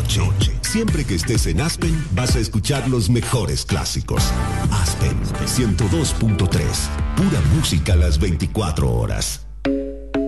noche. Siempre que estés en Aspen, vas a escuchar los mejores clásicos. Aspen 102.3. Pura música a las 24 horas.